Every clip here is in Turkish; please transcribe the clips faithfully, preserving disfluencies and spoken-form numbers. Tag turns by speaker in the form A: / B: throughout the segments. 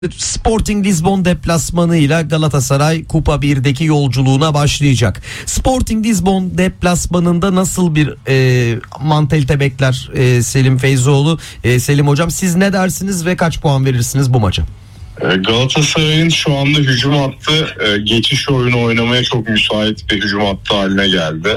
A: Sporting Lisbon deplasmanıyla Galatasaray Kupa birdeki yolculuğuna başlayacak. Sporting Lisbon deplasmanında nasıl bir e, mantalite bekler e, Selim Feyzoğlu? E, Selim hocam, siz ne dersiniz ve kaç puan verirsiniz bu maça?
B: Galatasaray'ın şu anda hücum hattı geçiş oyunu oynamaya çok müsait bir hücum hattı haline geldi.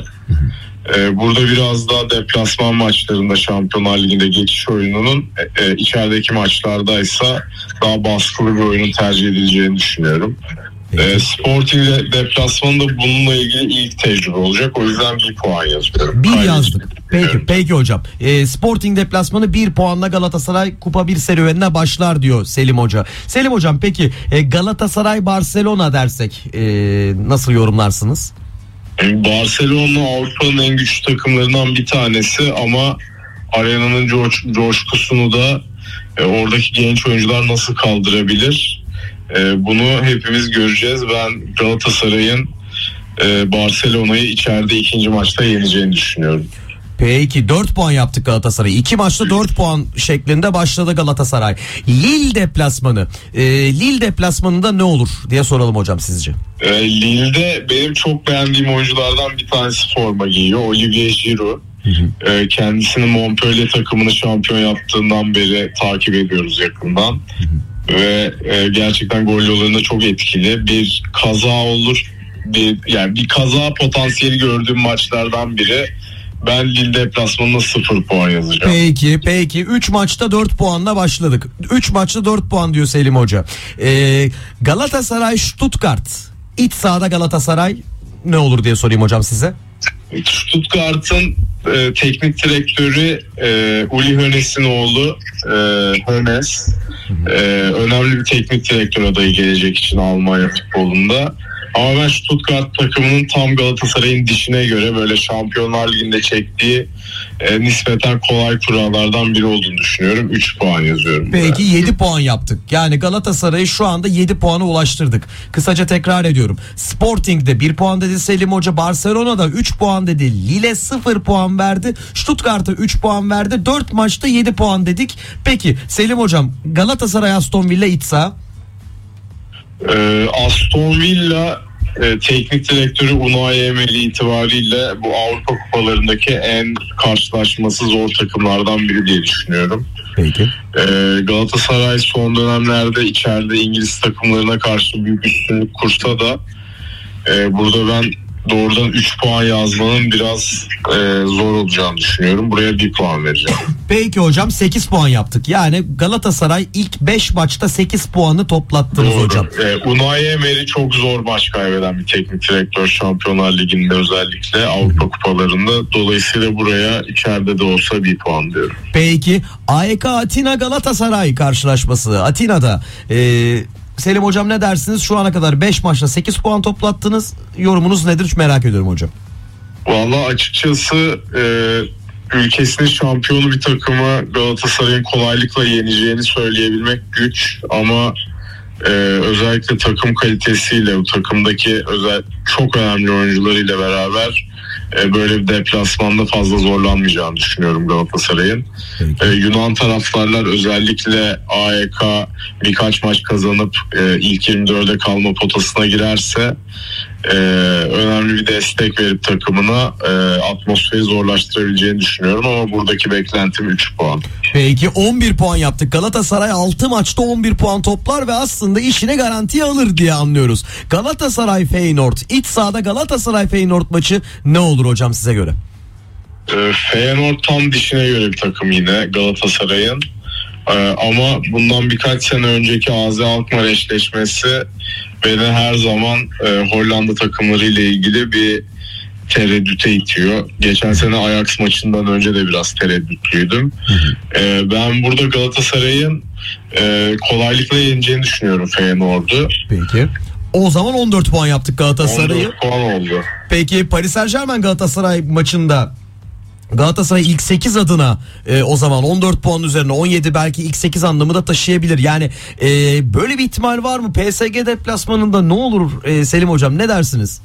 B: Burada biraz daha deplasman maçlarında, Şampiyonlar Ligi'nde geçiş oyununun içerideki maçlardaysa daha baskılı bir oyunun tercih edileceğini düşünüyorum. E, Sporting de, deplasmanında bununla ilgili ilk tecrübe olacak. O yüzden bir puan yazıyorum.
A: Bir yazdık. Peki, peki hocam. E, Sporting deplasmanı bir puanla Galatasaray Kupa bir serüvenine başlar diyor Selim Hoca. Selim hocam, peki e, Galatasaray Barcelona dersek e, nasıl yorumlarsınız?
B: Barcelona Avrupa'nın en güçlü takımlarından bir tanesi ama arenanın coş, coşkusunu da e, oradaki genç oyuncular nasıl kaldırabilir? E, bunu hepimiz göreceğiz. Ben Galatasaray'ın e, Barcelona'yı içeride ikinci maçta yeneceğini düşünüyorum.
A: Peki, dört puan yaptık Galatasaray. İki maçta dört puan şeklinde başladı Galatasaray. Lille deplasmanı. E, Lille deplasmanında ne olur diye soralım hocam sizce?
B: E, Lille'de benim çok beğendiğim oyunculardan bir tanesi forma giyiyor. Olivier Giroud. Hı hı. E, kendisini Montpellier takımını şampiyon yaptığından beri takip ediyoruz yakından. Hı hı. Ve e, gerçekten gol yollarında çok etkili. Bir kaza olur. Bir, yani bir kaza potansiyeli gördüğüm maçlardan biri. Ben Lille deplasmanına sıfır puan yazacağım.
A: Peki peki. üç maçta dört puanla başladık. üç maçta dört puan diyor Selim Hoca. Ee, Galatasaray Stuttgart. İç sahada Galatasaray ne olur diye sorayım hocam size.
B: Stuttgart'ın e, teknik direktörü e, Uli Hoeneß'in oğlu e, Hoeneß. E, önemli bir teknik direktör adayı gelecek için Almanya futbolunda. Ama ben Stuttgart takımının tam Galatasaray'ın dişine göre böyle Şampiyonlar Ligi'nde çektiği e, nispeten kolay kurallardan biri olduğunu düşünüyorum. üç puan yazıyorum.
A: Peki ben. yedi puan yaptık. Yani Galatasaray'ı şu anda yedi puana ulaştırdık. Kısaca tekrar ediyorum. Sporting'de bir puan dedi Selim Hoca. Barcelona'da üç puan dedi. Lille sıfır puan verdi. Stuttgart'a üç puan verdi. dört maçta yedi puan dedik. Peki Selim Hocam, Galatasaray Aston Villa iç saha.
B: Ee, Aston Villa e, teknik direktörü Unai Emery itibariyle bu Avrupa kupalarındaki en karşılaşması zor takımlardan biri diye düşünüyorum.
A: Peki.
B: Ee, Galatasaray son dönemlerde içeride İngiliz takımlarına karşı büyük üstünlük kursa da e, burada ben doğrudan üç puan yazmanın biraz e, zor olacağını düşünüyorum. Buraya bir puan vereceğim.
A: Peki hocam, sekiz puan yaptık. Yani Galatasaray ilk beş maçta sekiz puanı toplattınız. Doğru hocam.
B: E, Unai Emery çok zor maç kaybeden bir teknik direktör Şampiyonlar Ligi'nde, özellikle Avrupa kupalarında. Dolayısıyla buraya içeride de olsa bir puan diyorum.
A: Peki A E K Atina Galatasaray karşılaşması Atina'da. Eee Selim hocam, ne dersiniz? Şu ana kadar beş maçta sekiz puan toplattınız. Yorumunuz nedir? Merak ediyorum hocam.
B: Vallahi açıkçası e, ülkesinin şampiyonu bir takımı Galatasaray'ın kolaylıkla yeneceğini söyleyebilmek güç ama e, özellikle takım kalitesiyle, bu takımdaki özel çok önemli oyuncularıyla beraber e, böyle bir deplasmanda fazla zorlanmayacağını düşünüyorum Galatasaray'ın. E, Yunan taraftarlar özellikle A E K birkaç maç kazanıp e, ilk yirmi dörde kalma potasına girerse e, önemli bir destek verip takımına e, atmosferi zorlaştırabileceğini düşünüyorum ama buradaki beklentim üç puan.
A: Peki, on bir puan yaptık. Galatasaray altı maçta on bir puan toplar ve aslında işini garantiye alır diye anlıyoruz. Galatasaray Feyenoord, iç sahada Galatasaray Feyenoord maçı ne olur hocam size göre?
B: E, Feyenoord tam dişine göre bir takım yine Galatasaray'ın. Ee, ama bundan birkaç sene önceki A Z Alkmaar eşleşmesi beni her zaman e, Hollanda takımlarıyla ilgili bir tereddüte itiyor. Geçen sene Ajax maçından önce de biraz tereddütlüydüm. Ee, ben burada Galatasaray'ın e, kolaylıkla yeneceğini düşünüyorum Feyenoord'u.
A: Peki. O zaman on dört puan yaptık Galatasaray'ı.
B: on dört puan oldu.
A: Peki Paris Saint-Germain Galatasaray maçında Galatasaray ilk sekiz adına e, o zaman on dört puan üzerine on yedi, belki ilk sekiz anlamı da taşıyabilir. Yani e, böyle bir ihtimal var mı? P S G deplasmanında ne olur e, Selim hocam, ne dersiniz?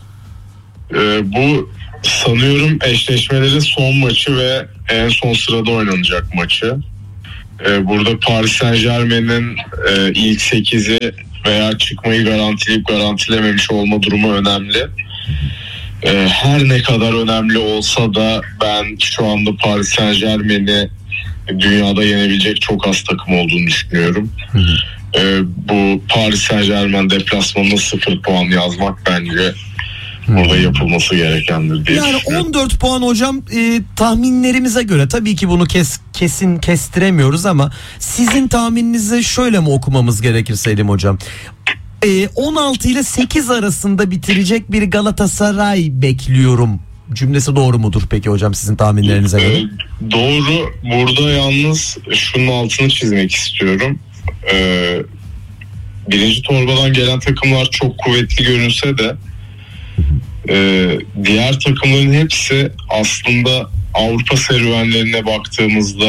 B: E, bu sanıyorum eşleşmelerin son maçı ve en son sırada oynanacak maçı. Ee, burada Paris Saint-Germain'in e, ilk sekizi veya çıkmayı garantileyip garantilememiş olma durumu önemli. Ee, her ne kadar önemli olsa da ben şu anda Paris Saint-Germain'i dünyada yenebilecek çok az takım olduğunu düşünüyorum. Hı hı. Ee, bu Paris Saint-Germain deplasmanına sıfır puan yazmak bence burada yapılması gerekendir diye
A: yani on dört puan hocam, e, tahminlerimize göre tabii ki bunu kes, kesin kestiremiyoruz ama sizin tahmininizi şöyle mi okumamız gerekir Selim hocam? E, on altı ile sekiz arasında bitirecek bir Galatasaray bekliyorum cümlesi doğru mudur peki hocam sizin tahminlerinize göre?
B: E, doğru. Burada yalnız şunun altını çizmek istiyorum. E, birinci torbadan gelen takımlar çok kuvvetli görünse de Ee, diğer takımların hepsi aslında Avrupa serüvenlerine baktığımızda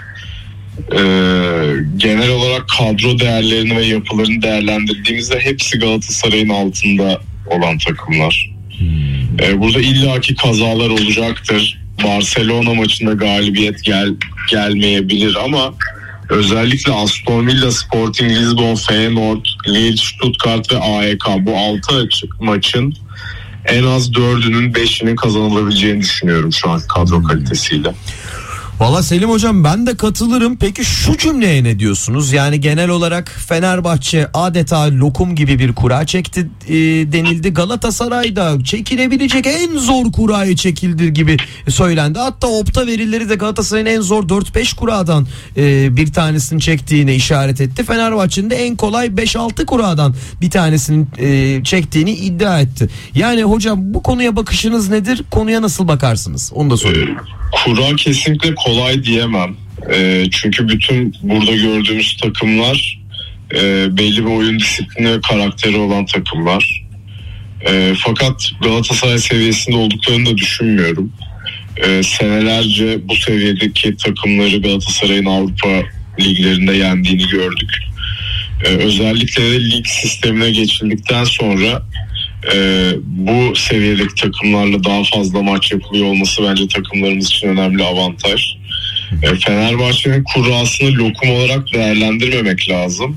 B: e, genel olarak kadro değerlerini ve yapılarını değerlendirdiğimizde hepsi Galatasaray'ın altında olan takımlar. Ee, burada illaki kazalar olacaktır. Barcelona maçında galibiyet gel gelmeyebilir ama özellikle Aston Villa, Sporting Lisbon, Feyenoord, Lille, Stuttgart ve A E K bu altı maçın en az dördünün beşinin kazanılabileceğini düşünüyorum şu an kadro kalitesiyle.
A: Valla Selim hocam ben de katılırım. Peki şu cümleye ne diyorsunuz? Yani genel olarak Fenerbahçe adeta lokum gibi bir kura çekti e, denildi. Galatasaray'da çekilebilecek en zor kurayı çekildir gibi söylendi. Hatta Opta verileri de Galatasaray'ın en zor dört beş kuradan e, bir tanesini çektiğine işaret etti. Fenerbahçe'nin de en kolay beş altı kuradan bir tanesinin e, çektiğini iddia etti. Yani hocam bu konuya bakışınız nedir? Konuya nasıl bakarsınız? Onu da soruyorum.
B: Kura kesinlikle kolay diyemem. E, çünkü bütün burada gördüğümüz takımlar e, belli bir oyun disiplini ve karakteri olan takımlar. E, fakat Galatasaray seviyesinde olduklarını da düşünmüyorum. E, senelerce bu seviyedeki takımları Galatasaray'ın Avrupa liglerinde yendiğini gördük. E, özellikle de lig sistemine geçildikten sonra Ee, bu seviyedeki takımlarla daha fazla maç yapılıyor olması bence takımlarımız için önemli avantaj. Ee, Fenerbahçe'nin kurasını lokum olarak değerlendirmemek lazım.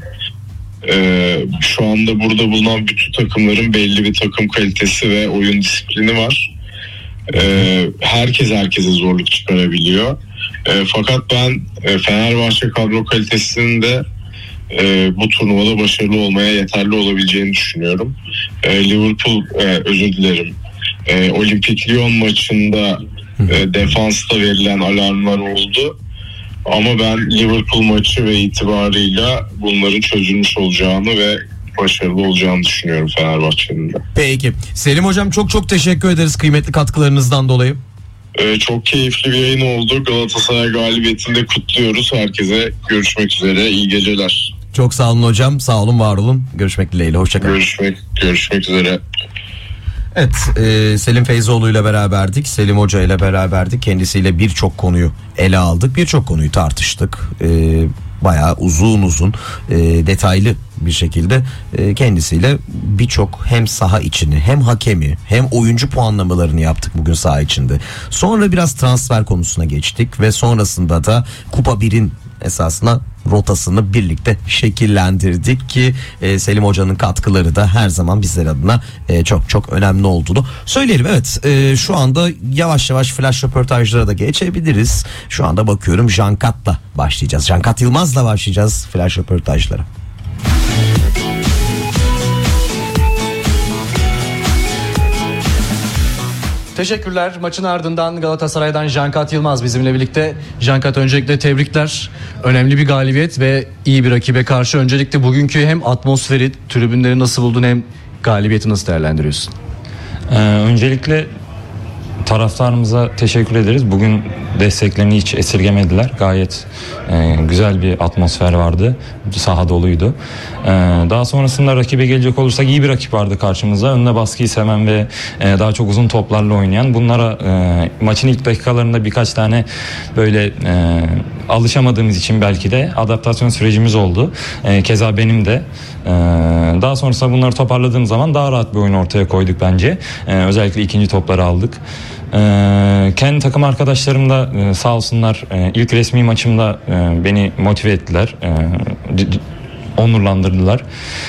B: Ee, şu anda burada bulunan bütün takımların belli bir takım kalitesi ve oyun disiplini var. Ee, herkes herkese zorluk çıkarabiliyor. Ee, fakat ben e, Fenerbahçe kadro kalitesinin de E, bu turnuvada başarılı olmaya yeterli olabileceğini düşünüyorum. E, Liverpool e, özür dilerim e, Olimpik Lyon maçında e, defansta verilen alarmlar oldu ama ben Liverpool maçı ve itibarıyla bunların çözülmüş olacağını ve başarılı olacağını düşünüyorum Fenerbahçe'nin de.
A: Peki Selim hocam çok çok teşekkür ederiz kıymetli katkılarınızdan dolayı.
B: Ee, çok keyifli bir yayın oldu. Galatasaray galibiyetini de kutluyoruz. Herkese görüşmek üzere. İyi geceler.
A: Çok sağ olun hocam. Sağ olun, var olun. Görüşmek dileğiyle. Hoşçakalın.
B: Görüşmek, görüşmek üzere.
A: Evet, e, Selim Feyzoğlu ile beraberdik. Selim Hoca ile beraberdik. Kendisiyle birçok konuyu ele aldık. Birçok konuyu tartıştık. E, bayağı uzun uzun e, detaylı bir şekilde e, kendisiyle birçok hem saha içini hem hakemi hem oyuncu puanlamalarını yaptık bugün saha içinde. Sonra biraz transfer konusuna geçtik ve sonrasında da Kupa birin esasına rotasını birlikte şekillendirdik ki e, Selim Hoca'nın katkıları da her zaman bizler adına e, çok çok önemli olduğunu söyleyelim. Evet, e, şu anda yavaş yavaş flash röportajlara da geçebiliriz. Şu anda bakıyorum Cankat'la başlayacağız. Cankat Yılmaz'la başlayacağız flash röportajlara.
C: Teşekkürler. Maçın ardından Galatasaray'dan Cankat Yılmaz bizimle birlikte. Cankat, öncelikle tebrikler. Önemli bir galibiyet ve iyi bir rakibe karşı. Öncelikle bugünkü hem atmosferi, tribünleri nasıl buldun, hem galibiyeti nasıl değerlendiriyorsun?
D: Ee, öncelikle taraftarımıza teşekkür ederiz. Bugün desteklerini hiç esirgemediler. Gayet e, güzel bir atmosfer vardı. Saha doluydu. E, daha sonrasında rakibe gelecek olursak iyi bir rakip vardı karşımızda. Önüne baskıyı seven ve e, daha çok uzun toplarla oynayan. Bunlara e, maçın ilk dakikalarında birkaç tane böyle e, alışamadığımız için belki de adaptasyon sürecimiz oldu. E, keza benim de. E, daha sonrasında bunları toparladığım zaman daha rahat bir oyun ortaya koyduk bence. E, özellikle ikinci topları aldık. Ee, kendi takım arkadaşlarım da e, sağ olsunlar e, ilk resmi maçımda e, beni motive ettiler, e, onurlandırdılar.